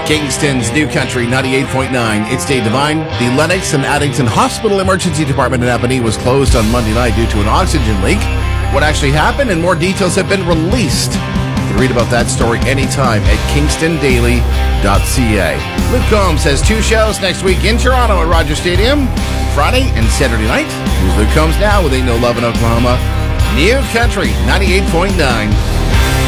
Kingston's New Country 98.9. It's Dave Devine. The Lennox and Addington Hospital Emergency Department in Napanee was closed on Monday night due to an oxygen leak. What actually happened and more details have been released. You can read about that story anytime at kingstondaily.ca. Luke Combs has two shows next week in Toronto at Rogers Stadium, Friday and Saturday night. Here's Luke Combs now with Ain't No Love in Oklahoma. New Country 98.9.